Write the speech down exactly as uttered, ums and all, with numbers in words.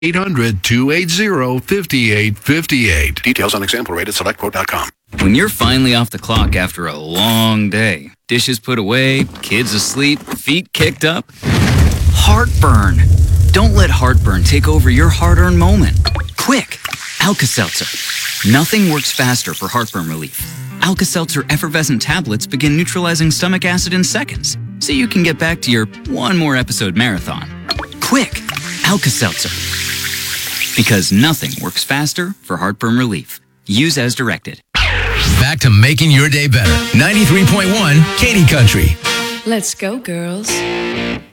eight hundred, two eight zero, five eight five eight. Details on example rate at select quote dot com. When you're finally off the clock after a long day, dishes put away, kids asleep, feet kicked up, heartburn. Don't let heartburn take over your hard-earned moment. Quick, Alka-Seltzer. Nothing works faster for heartburn relief. Alka-Seltzer effervescent tablets begin neutralizing stomach acid in seconds, so you can get back to your one more episode marathon. Quick, Alka-Seltzer. Because nothing works faster for heartburn relief. Use as directed. Back to making your day better. ninety-three point one Katy Country. Let's go, girls.